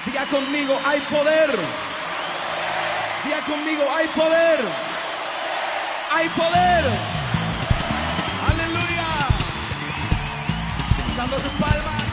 Diga conmigo, hay poder. Diga conmigo, hay poder. Hay poder. Aleluya. Usando sus palmas.